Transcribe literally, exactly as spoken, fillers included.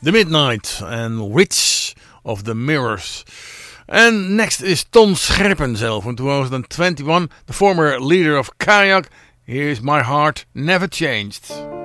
The Midnight en Witch of the Mirrors. En next is Ton Scherpen zelf from twenty twenty-one, the former leader of Kayak. Here's My Heart Never Changed.